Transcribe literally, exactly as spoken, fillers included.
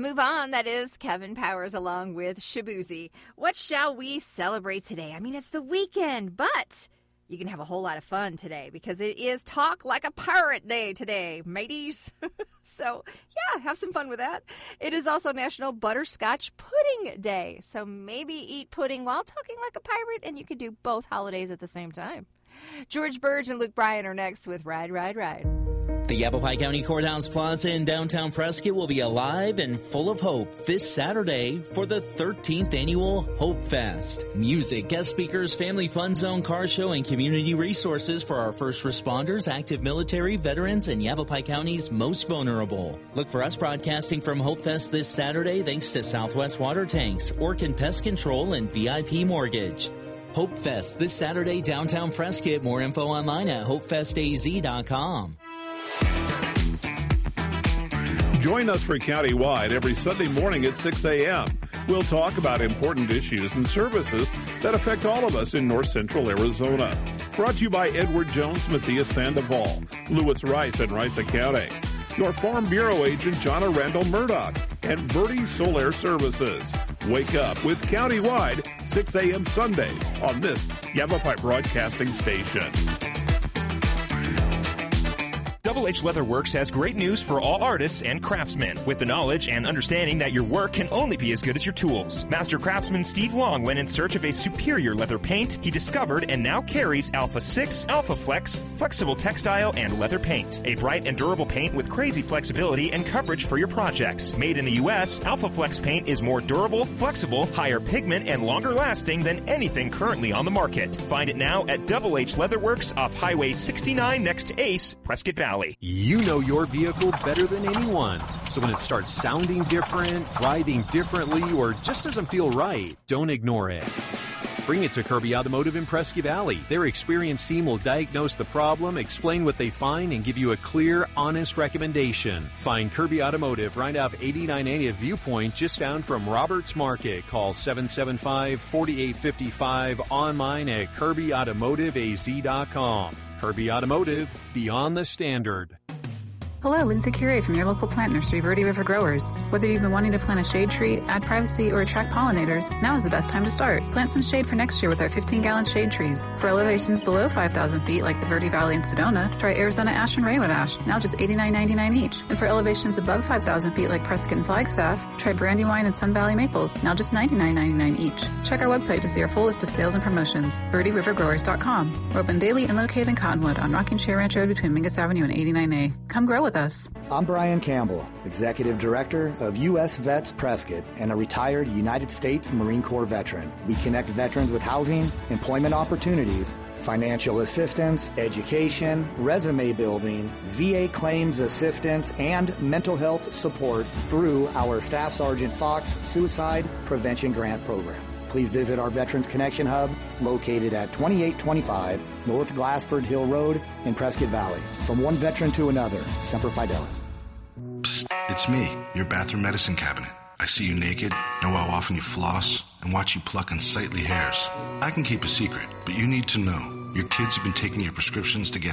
Move On, that is Kevin Powers along with Shabuzi. What shall we celebrate today? I mean, it's the weekend, but you can have a whole lot of fun today because it is Talk Like a Pirate Day today, mateys. So, yeah, have some fun with that. It is also National Butterscotch Pudding Day. So maybe eat pudding while talking like a pirate, and you can do both holidays at the same time. George Burge and Luke Bryan are next with Ride, Ride, Ride. The Yavapai County Courthouse Plaza in downtown Prescott will be alive and full of hope this Saturday for the thirteenth Annual Hope Fest. Music, guest speakers, family fun zone, car show, and community resources for our first responders, active military, veterans, and Yavapai County's most vulnerable. Look for us broadcasting from Hope Fest this Saturday thanks to Southwest Water Tanks, Orkin Pest Control, and V I P Mortgage. Hope Fest this Saturday downtown Prescott. More info online at hope fest a z dot com. Join us for Countywide every Sunday morning at six a.m. We'll talk about important issues and services that affect all of us in north central Arizona. Brought to you by Edward Jones, Matthias Sandoval, Lewis Rice and Rice County, your Farm Bureau agent, Jonna Randall Murdoch, and Verde Solar Services. Wake up with Countywide, six a.m. Sundays on this Yavapai Broadcasting Station. Double H Leatherworks has great news for all artists and craftsmen, with the knowledge and understanding that your work can only be as good as your tools. Master craftsman Steve Long went in search of a superior leather paint he discovered and now carries Alpha six, Alpha Flex, flexible textile, and leather paint. A bright and durable paint with crazy flexibility and coverage for your projects. Made in the U S, Alpha Flex paint is more durable, flexible, higher pigment, and longer lasting than anything currently on the market. Find it now at Double H Leatherworks off Highway sixty-nine next to Ace, Prescott Valley. You know your vehicle better than anyone. So when it starts sounding different, driving differently, or just doesn't feel right, don't ignore it. Bring it to Kirby Automotive in Prescott Valley. Their experienced team will diagnose the problem, explain what they find, and give you a clear, honest recommendation. Find Kirby Automotive right off eighty-nine A at Viewpoint, just down from Roberts Market. Call seven seven five, four eight five five, online at kirby automotive a z dot com. Kirby Automotive, beyond the standard. Hello, Lindsay Curie from your local plant nursery, Verde River Growers. Whether you've been wanting to plant a shade tree, add privacy, or attract pollinators, now is the best time to start. Plant some shade for next year with our fifteen-gallon shade trees. For elevations below five thousand feet, like the Verde Valley and Sedona, try Arizona Ash and Raywood Ash, now just eighty-nine ninety-nine each. And for elevations above five thousand feet, like Prescott and Flagstaff, try Brandywine and Sun Valley Maples, now just ninety-nine ninety-nine each. Check our website to see our full list of sales and promotions, verde river growers dot com. We're open daily and located in Cottonwood on Rocking Chair Ranch Road between Mingus Avenue and eighty-nine A. Come grow with us. I'm Brian Campbell, Executive Director of U S Vets Prescott and a retired United States Marine Corps veteran. We connect veterans with housing, employment opportunities, financial assistance, education, resume building, V A claims assistance, and mental health support through our Staff Sergeant Fox Suicide Prevention Grant Program. Please visit our Veterans Connection Hub located at twenty-eight twenty-five North Glassford Hill Road in Prescott Valley. From one veteran to another, Semper Fidelis. Psst, it's me, your bathroom medicine cabinet. I see you naked, know how often you floss, and watch you pluck unsightly hairs. I can keep a secret, but you need to know. Your kids have been taking your prescriptions to get